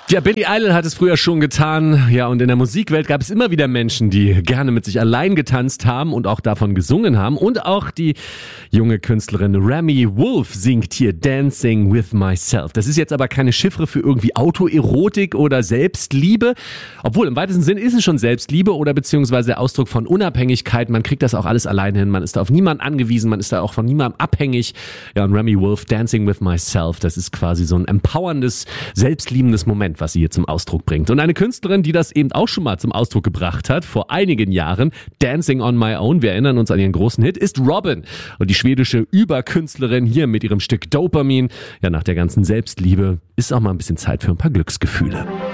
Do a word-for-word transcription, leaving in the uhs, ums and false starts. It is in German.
Ja, Billy Idol hat es früher schon getan. Ja, und in der Musikwelt gab es immer wieder Menschen, die gerne mit sich allein getanzt haben und auch davon gesungen haben. Und auch die junge Künstlerin Remi Wolf singt hier Dancing with Myself. Das ist jetzt aber keine Chiffre für irgendwie Autoerotik oder Selbstliebe. Obwohl, im weitesten Sinn ist es schon Selbstliebe oder beziehungsweise der Ausdruck von Unabhängigkeit. Man kriegt das auch alles alleine hin. Man ist da auf niemanden angewiesen. Man ist da auch von niemandem abhängig. Ja, und Remi Wolf, Dancing with Myself, das ist quasi so ein empowerndes, selbstliebendes Moment, was sie hier zum Ausdruck bringt. Und eine Künstlerin, die das eben auch schon mal zum Ausdruck gebracht hat, vor einigen Jahren, Dancing on My Own, wir erinnern uns an ihren großen Hit, ist Robyn. Und die schwedische Überkünstlerin hier mit ihrem Stück Dopamin. Ja, nach der ganzen Selbstliebe ist auch mal ein bisschen Zeit für ein paar Glücksgefühle.